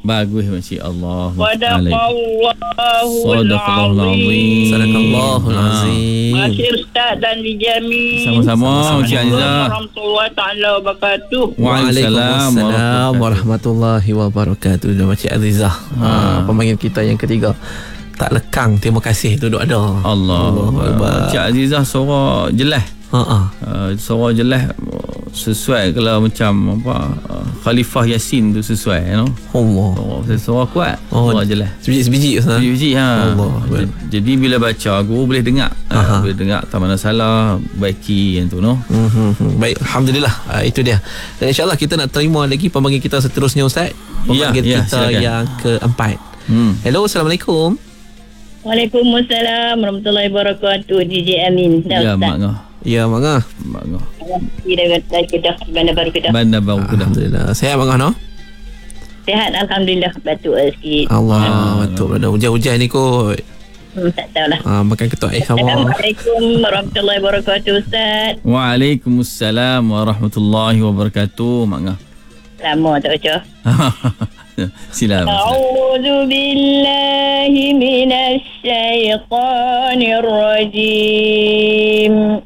Bagus Makcik. Allah. Sadaqallahul azim. Sadaqallahul azim. Masih Ustaz dan Dijami. Sama-sama Makcik Azizah. Warahmatullahi taala wabarakatuh. Waalaikumsalam warahmatullahi wabarakatuh. Makcik Azizah, pemanggil kita yang ketiga. Tak lekang, terima kasih tu ada. Allah. Makcik Azizah suara jelas. Suara jelas sesuai kalau macam apa Khalifah Yasin tu sesuai Allah. Suara kuat. Suara jelas. Sebiji-sebiji Sebiji Allah. Jadi bila baca guru boleh dengar. Boleh dengar tak mana salah, baiki yang tu Baik, alhamdulillah. Itu dia. Dan insya-Allah kita nak terima lagi pemanggil kita seterusnya Ustaz. Pemanggil kita silakan. Yang keempat. Hello, Assalamualaikum. Waalaikumsalam warahmatullahi wabarakatuh. DJ Amin. Ya, Mak Ngah. Ya, Mak Ngah. Dari Kedah, Bandar Baru Kedah. Bandar Baru Kedah. Alhamdulillah. Sehat Mak Ngah, no? Sehat alhamdulillah, batuk sikit. Allah, batuk pada hujan-hujan ni kot. Tak tahulah. Makan ketuk air sama. Assalamualaikum warahmatullahi wabarakatuh Ustaz. Waalaikumsalam warahmatullahi wabarakatuh. Mak Ngah. Lama tak baca. Silakan. A'udzu billahi minasy syaithanir rajim.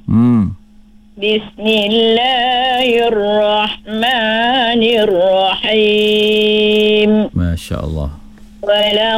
Bismillahirrahmanirrahim. Masya Allah. Wala